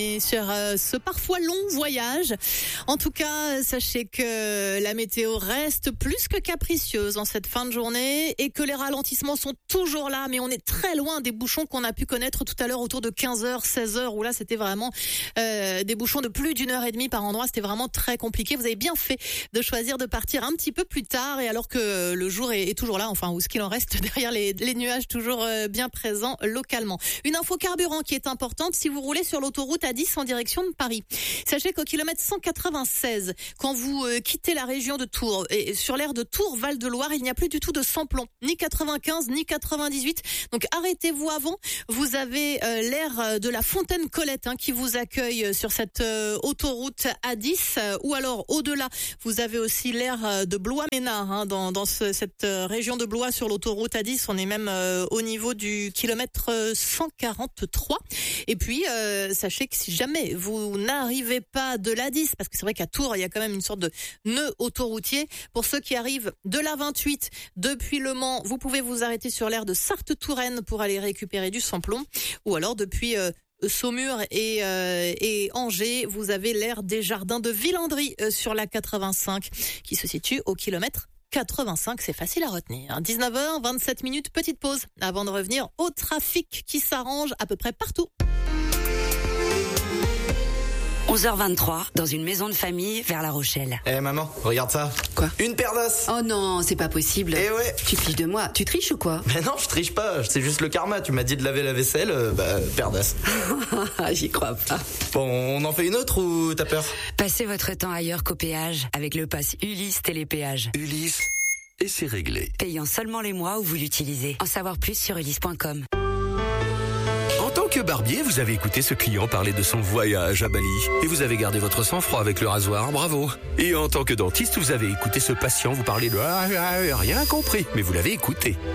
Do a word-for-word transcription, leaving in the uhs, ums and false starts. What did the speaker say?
Et sur euh, ce parfois long voyage. En tout cas, sachez que la météo reste plus que capricieuse en cette fin de journée et que les ralentissements sont toujours là, mais on est très loin des bouchons qu'on a pu connaître tout à l'heure autour de quinze heures, seize heures, où là c'était vraiment euh, des bouchons de plus d'une heure et demie par endroit. C'était vraiment très compliqué. Vous avez bien fait de choisir de partir un petit peu plus tard et alors que le jour est, est toujours là, enfin, ou ce qu'il en reste derrière les, les nuages toujours euh, bien présents localement. Une info carburant qui est importante si vous roulez sur l'autoroute A dix en direction de Paris. Sachez qu'au kilomètre cent quatre-vingt-seize, quand vous euh, quittez la région de Tours, et sur l'aire de Tours-Val-de-Loire, il n'y a plus du tout de samplon, ni quatre-vingt-quinze, ni quatre-vingt-dix-huit. Donc arrêtez-vous avant. Vous avez euh, l'aire de la Fontaine Colette hein, qui vous accueille sur cette euh, autoroute A dix, euh, ou alors au-delà, vous avez aussi l'aire de Blois-Ménard hein, dans, dans ce, cette euh, région de Blois sur l'autoroute A dix. On est même euh, au niveau du kilomètre cent quarante-trois. Et puis, euh, sachez que si jamais vous n'arrivez pas de l'A dix, parce que c'est vrai qu'à Tours, il y a quand même une sorte de nœud autoroutier, pour ceux qui arrivent de l'A vingt-huit depuis Le Mans, vous pouvez vous arrêter sur l'aire de Sarthe-Touraine pour aller récupérer du samplon, ou alors depuis euh, Saumur et, euh, et Angers, vous avez l'aire des Jardins de Villandry euh, sur la quatre-vingt-cinq qui se situe au kilomètre quatre-vingt-cinq, c'est facile à retenir. dix-neuf heures vingt-sept minutes, petite pause avant de revenir au trafic qui s'arrange à peu près partout. onze heures vingt-trois, dans une maison de famille vers La Rochelle. Eh hey, maman, regarde ça. Quoi? Une paire d'as. Oh non, c'est pas possible. Eh ouais. Tu te fiches de moi. Tu triches ou quoi? Mais non, je triche pas. C'est juste le karma. Tu m'as dit de laver la vaisselle, euh, bah, paire d'as. J'y crois pas. Bon, on en fait une autre ou t'as peur? Passez votre temps ailleurs qu'au péage avec le pass Ulysse Télépéage. Ulysse, et c'est réglé. Payant seulement les mois où vous l'utilisez. En savoir plus sur ulysse point com. En tant que barbier, vous avez écouté ce client parler de son voyage à Bali. Et vous avez gardé votre sang-froid avec le rasoir, bravo. Et en tant que dentiste, vous avez écouté ce patient vous parler de... Ah, ah, rien compris, mais vous l'avez écouté.